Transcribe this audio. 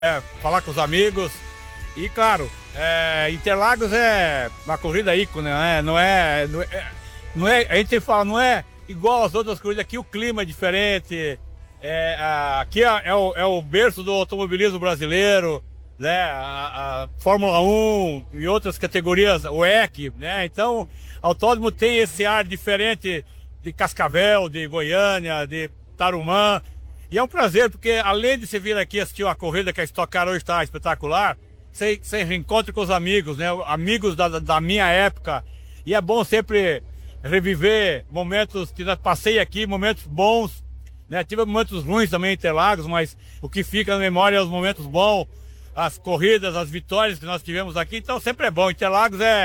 falar com os amigos. E claro, Interlagos é uma corrida ícone, né? A gente fala, não é igual às outras corridas, aqui o clima é diferente. Aqui é o berço do automobilismo brasileiro, né? A Fórmula 1 e outras categorias, o EC, né? Então, autódromo tem esse ar diferente de Cascavel, de Goiânia, de Tarumã. E é um prazer, porque além de você vir aqui assistir uma corrida que a Stock Car hoje está espetacular, você reencontra com os amigos, né? Amigos da minha época. E é bom sempre reviver momentos que eu passei aqui, momentos bons, né? Tive momentos ruins também em Interlagos, mas o que fica na memória é os momentos bons, as corridas, as vitórias que nós tivemos aqui. Então sempre é bom. Interlagos